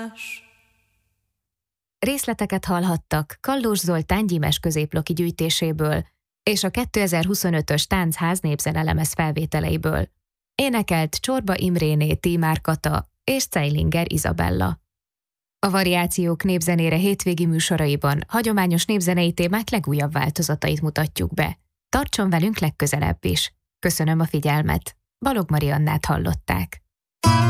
Részleteket hallhattak Kallós Zoltán gyímes középloki gyűjtéséből és a 2025-ös Táncház népzenelemez felvételeiből. Énekelt Csorba Imréné Tímár Kata és Zeilinger Izabella. A Variációk népzenére hétvégi műsoraiban hagyományos népzenei témák legújabb változatait mutatjuk be. Tartson velünk legközelebb is. Köszönöm a figyelmet. Balogh Mariannát hallották.